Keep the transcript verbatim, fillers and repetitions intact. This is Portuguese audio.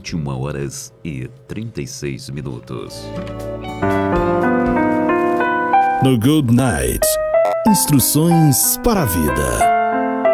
vinte e uma horas e trinta e seis minutos. No Good Night, instruções para a vida.